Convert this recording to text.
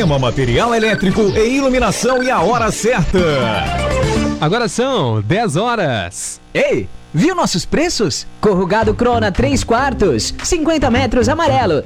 Gema Material Elétrico e Iluminação e a hora certa. Agora são 10 horas. Ei, viu nossos preços? Corrugado Crona 3/4, 50 metros amarelo,